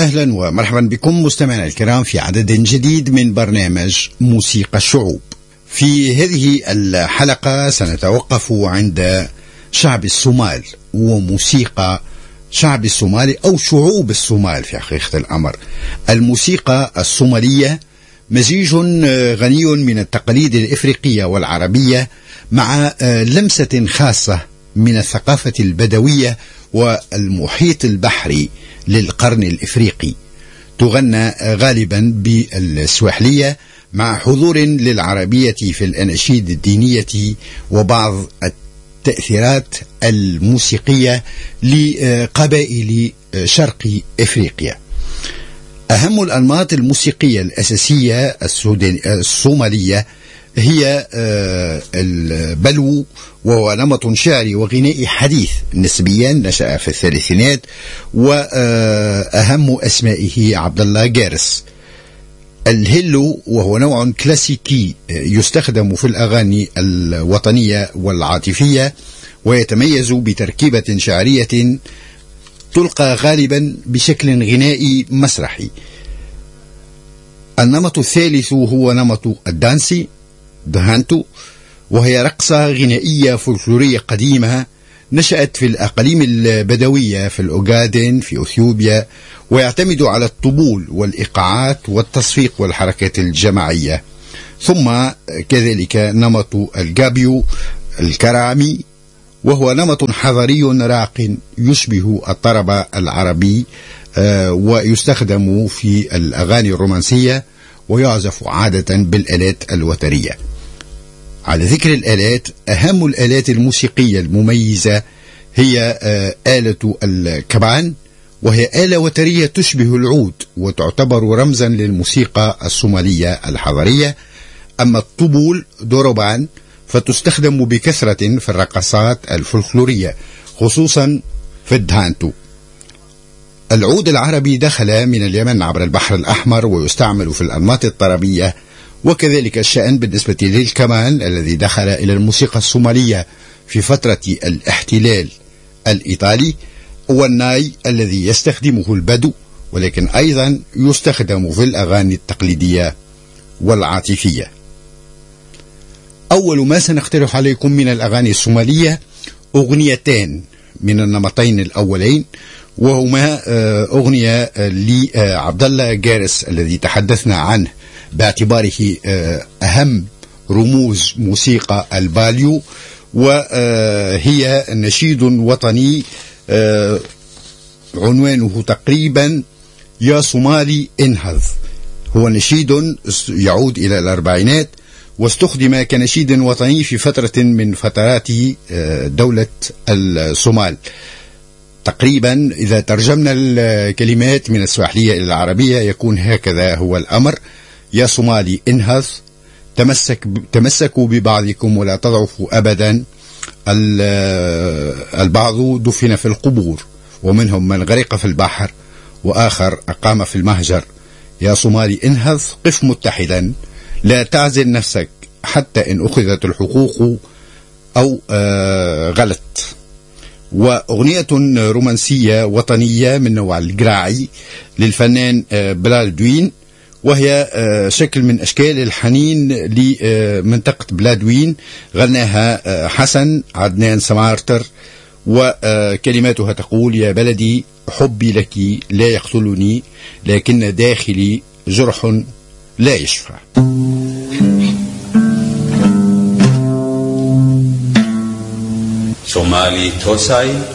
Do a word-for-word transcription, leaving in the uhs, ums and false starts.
أهلا ومرحبا بكم مستمعينا الكرام في عدد جديد من برنامج موسيقى الشعوب. في هذه الحلقة سنتوقف عند شعب الصومال وموسيقى شعب الصومال أو شعوب الصومال. في حقيقة الأمر الموسيقى الصومالية مزيج غني من التقاليد الإفريقية والعربية مع لمسة خاصة من الثقافة البدوية والمحيط البحري للقرن الإفريقي. تغنى غالبا بالسواحلية مع حضور للعربية في الأناشيد الدينية وبعض التأثيرات الموسيقية لقبائل شرق إفريقيا. أهم الأنماط الموسيقية الأساسية الصومالية هي البلو، وهو نمط شعري وغنائي حديث نسبيا نشأ في الثلاثينات، وأهم أسمائه عبد الله جارس. الهيلو وهو نوع كلاسيكي يستخدم في الأغاني الوطنية والعاطفية، ويتميز بتركيبة شعرية تلقى غالبا بشكل غنائي مسرحي. النمط الثالث هو نمط الدانسي دهانتو، وهي رقصة غنائية فولكلورية قديمة نشأت في الأقاليم البدوية في الأوغادين في أثيوبيا، ويعتمد على الطبول والإيقاعات والتصفيق والحركات الجماعية. ثم كذلك نمط الجابيو الكرامي، وهو نمط حضري راق يشبه الطرب العربي، ويستخدم في الأغاني الرومانسية ويعزف عادة بالآلات الوترية. على ذكر الآلات، أهم الآلات الموسيقية المميزة هي آلة الكبان، وهي آلة وترية تشبه العود وتعتبر رمزا للموسيقى الصومالية الحضرية. أما الطبول دوربان فتستخدم بكثرة في الرقصات الفولكلورية خصوصا في الدهانتو. العود العربي دخل من اليمن عبر البحر الأحمر ويستعمل في الأنماط الطربية، وكذلك الشأن بالنسبة للكمان الذي دخل إلى الموسيقى الصومالية في فترة الاحتلال الإيطالي، والناي الذي يستخدمه البدو، ولكن أيضا يستخدم في الأغاني التقليدية والعاطفية. أول ما سنقترح عليكم من الأغاني الصومالية أغنيتان من النمطين الأولين، وهما أغنية لعبد الله جارس الذي تحدثنا عنه باعتباره أهم رموز موسيقى الباليو، وهي نشيد وطني عنوانه تقريبا يا صومالي انهض. هو نشيد يعود إلى الأربعينات، واستخدم كنشيد وطني في فترة من فترات دولة الصومال. تقريبا إذا ترجمنا الكلمات من السواحلية إلى العربية يكون هكذا هو الأمر: يا صومالي انهض، تمسك تمسكوا ببعضكم ولا تضعفوا أبدا. البعض دفن في القبور، ومنهم من غرق في البحر، وآخر أقام في المهجر. يا صومالي انهض، قف متحدا، لا تعزل نفسك حتى إن أخذت الحقوق أو غلط. وأغنية رومانسية وطنية من نوع الجراعي للفنان بلادوين، وهي شكل من أشكال الحنين لمنطقة بلادوين، غناها حسن عدنان سمارتر، وكلماتها تقول: يا بلدي حبي لك لا يقتلني، لكن داخلي جرح لا يشفى. Somali tosai